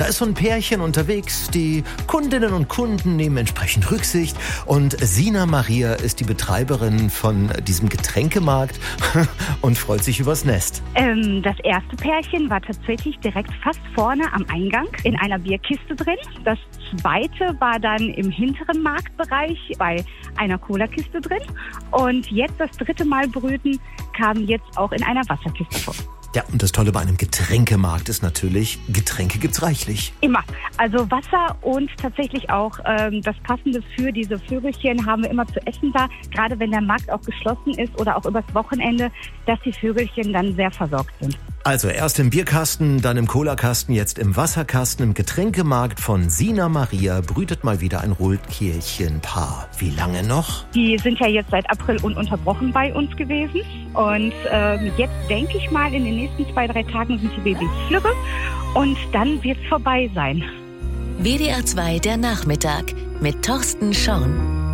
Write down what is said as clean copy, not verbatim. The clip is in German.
ist so ein Pärchen unterwegs. Die Kundinnen und Kunden nehmen entsprechend Rücksicht. Und Sina Maria ist die Betreiberin von diesem Getränkemarkt und freut sich übers Nest. Das erste Pärchen war tatsächlich direkt fast vorne am Eingang in einer Bierkiste drin. Das zweite war dann im hinteren Marktbereich bei einer Cola-Kiste drin. Und jetzt das dritte Mal brüten kam jetzt auch in einer Wasserkiste vor. Ja, und das Tolle bei einem Getränkemarkt ist natürlich, Getränke gibt's reichlich. Immer. Also Wasser und tatsächlich auch das Passende für diese Vögelchen haben wir immer zu essen da. Gerade wenn der Markt auch geschlossen ist oder auch übers Wochenende, dass die Vögelchen dann sehr versorgt sind. Also erst im Bierkasten, dann im Colakasten, jetzt im Wasserkasten. Im Getränkemarkt von Sina Maria brütet mal wieder ein Rotkehlchenpaar. Wie lange noch? Die sind ja jetzt seit April ununterbrochen bei uns gewesen. Und jetzt denke ich mal, in den nächsten 2-3 Tagen sind die Babys flügge. Und dann wird's vorbei sein. WDR 2 der Nachmittag mit Thorsten Schorn.